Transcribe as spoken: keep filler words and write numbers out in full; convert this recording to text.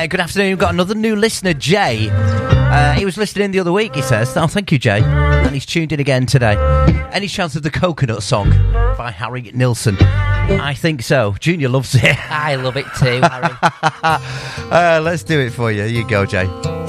Uh, good afternoon. We've got another new listener, Jay. Uh, he was listening the other week, he says. Oh, thank you, Jay. And he's tuned in again today. Any chance of the Coconut Song by Harry Nilsson? I think so. Junior loves it. I love it too, Harry. uh, let's do it for you. Here you go, Jay.